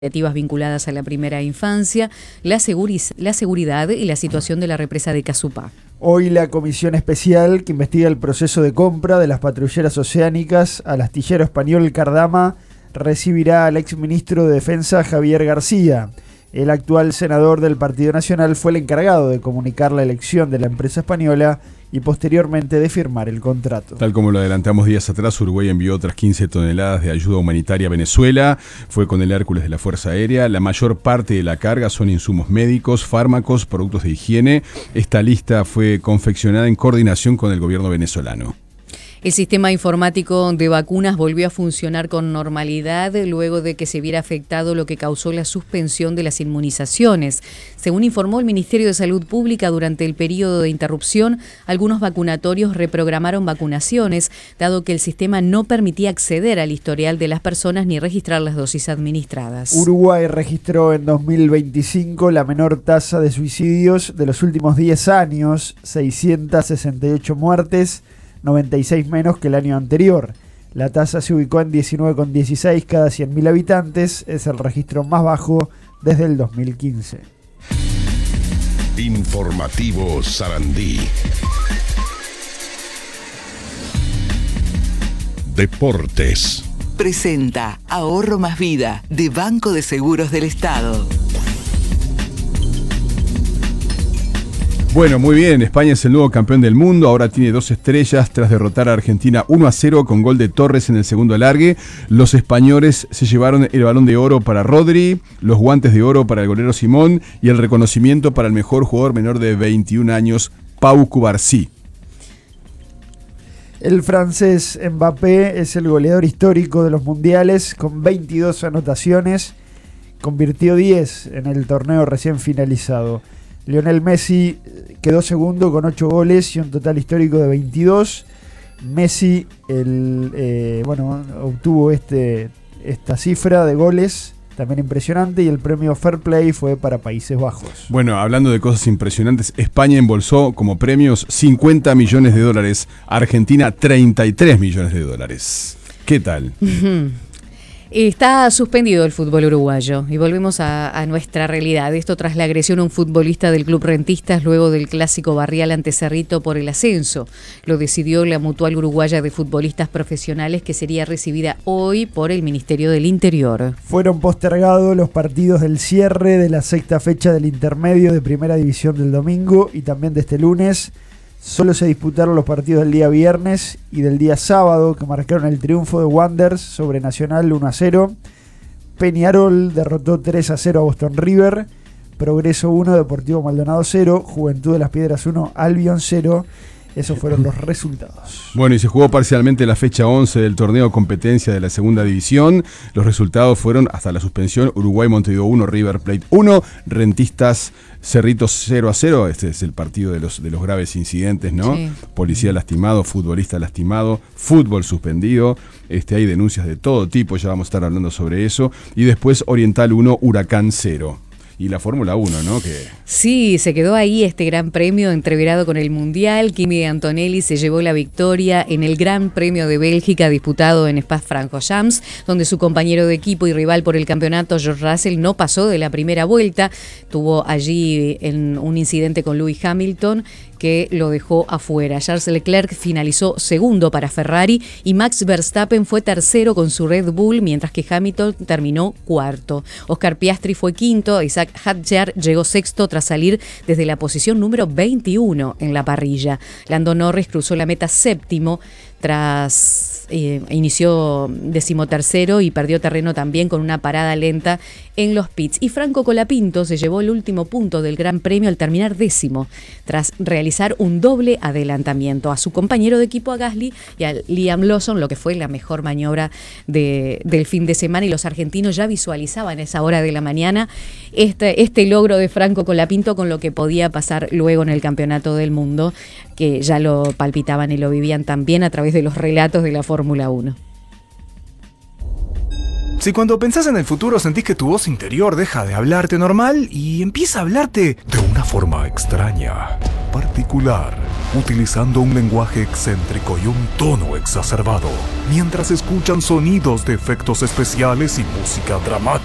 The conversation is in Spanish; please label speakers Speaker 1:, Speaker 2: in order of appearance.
Speaker 1: iniciativas vinculadas a la primera infancia, la seguridad y la situación de la represa de Casupá.
Speaker 2: Hoy la comisión especial que investiga el proceso de compra de las patrulleras oceánicas al astillero español Cardama recibirá al exministro de Defensa Javier García. El actual senador del Partido Nacional fue el encargado de comunicar la elección de la empresa española y posteriormente de firmar el contrato.
Speaker 3: Tal como lo adelantamos días atrás, Uruguay envió otras 15 toneladas de ayuda humanitaria a Venezuela. Fue con el Hércules de la Fuerza Aérea. La mayor parte de la carga son insumos médicos, fármacos, productos de higiene. Esta lista fue confeccionada en coordinación con el gobierno venezolano.
Speaker 1: El sistema informático de vacunas volvió a funcionar con normalidad luego de que se viera afectado, lo que causó la suspensión de las inmunizaciones. Según informó el Ministerio de Salud Pública, durante el periodo de interrupción, algunos vacunatorios reprogramaron vacunaciones, dado que el sistema no permitía acceder al historial de las personas ni registrar las dosis administradas.
Speaker 2: Uruguay registró en 2025 la menor tasa de suicidios de los últimos 10 años, 668 muertes, 96 menos que el año anterior. La tasa se ubicó en 19,16 cada 100.000 habitantes, es el registro más bajo desde el 2015.
Speaker 4: Informativo Sarandí. Deportes.
Speaker 5: Presenta Ahorro Más Vida de Banco de Seguros del Estado.
Speaker 3: Bueno, muy bien, España es el nuevo campeón del mundo, ahora tiene 2 estrellas tras derrotar a Argentina 1-0 con gol de Torres en el segundo alargue. Los españoles se llevaron el Balón de Oro para Rodri, los guantes de oro para el golero Simón y el reconocimiento para el mejor jugador menor de 21 años, Pau Cubarsí.
Speaker 2: El francés Mbappé es el goleador histórico de los mundiales con 22 anotaciones, convirtió 10 en el torneo recién finalizado. Lionel Messi quedó segundo con 8 goles y un total histórico de 22. Messi obtuvo esta cifra de goles también impresionante, y el premio Fair Play fue para Países Bajos.
Speaker 3: Bueno, hablando de cosas impresionantes, España embolsó como premios $50 millones, Argentina $33 millones. ¿Qué tal?
Speaker 1: Está suspendido el fútbol uruguayo y volvemos a nuestra realidad. Esto tras la agresión a un futbolista del Club Rentistas luego del clásico barrial ante Cerrito por el ascenso. Lo decidió la Mutual Uruguaya de Futbolistas Profesionales, que sería recibida hoy por el Ministerio del Interior.
Speaker 2: Fueron postergados los partidos del cierre de la 6ª fecha del intermedio de Primera División del domingo y también de este lunes. Solo se disputaron los partidos del día viernes y del día sábado, que marcaron el triunfo de Wanderers sobre Nacional 1-0. Peñarol derrotó 3-0 a Boston River. Progreso 1, Deportivo Maldonado 0. Juventud de las Piedras 1, Albion 0. Esos fueron los resultados.
Speaker 3: Bueno, y se jugó parcialmente la fecha 11 del torneo competencia de la segunda división. Los resultados fueron hasta la suspensión: Uruguay Montevideo 1, River Plate 1, Rentistas Cerrito 0-0. Este es el partido de los graves incidentes, ¿no? Sí. Policía lastimado, futbolista lastimado, fútbol suspendido. Hay denuncias de todo tipo, ya vamos a estar hablando sobre eso. Y después Oriental 1, Huracán 0. Y la Fórmula 1, ¿no?
Speaker 1: Sí, se quedó ahí este gran premio entreverado con el Mundial. Kimi Antonelli se llevó la victoria en el Gran Premio de Bélgica disputado en Spa-Francorchamps, donde su compañero de equipo y rival por el campeonato, George Russell, no pasó de la primera vuelta. Tuvo allí un incidente con Lewis Hamilton que lo dejó afuera. Charles Leclerc finalizó segundo para Ferrari y Max Verstappen fue tercero con su Red Bull, mientras que Hamilton terminó cuarto. Oscar Piastri fue quinto, Isaac Hadjar llegó sexto tras salir desde la posición número 21 en la parrilla. Lando Norris cruzó la meta séptimo inició 13º y perdió terreno también con una parada lenta en los pits. Y Franco Colapinto se llevó el último punto del Gran Premio al terminar 10º, tras realizar un doble adelantamiento a su compañero de equipo, a Gasly, y a Liam Lawson, lo que fue la mejor maniobra del fin de semana. Y los argentinos ya visualizaban a esa hora de la mañana este logro de Franco Colapinto con lo que podía pasar luego en el Campeonato del Mundo, que ya lo palpitaban y lo vivían también a través de los relatos de la Fórmula 1.
Speaker 6: Si cuando pensás en el futuro sentís que tu voz interior deja de hablarte normal y empieza a hablarte de una forma extraña, particular, utilizando un lenguaje excéntrico y un tono exacerbado, mientras escuchan sonidos de efectos especiales y música dramática,